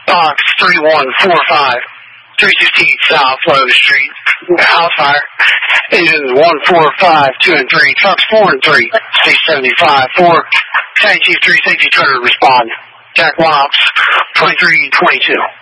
Box 3145, 316 South Lowe's Street. House fire. Engines 1, 4, 5, 2, and 3. Trucks 4 and 3. C75, 4. Tank Chief 3 Safety Turner respond. Jack 1 Ops 2322.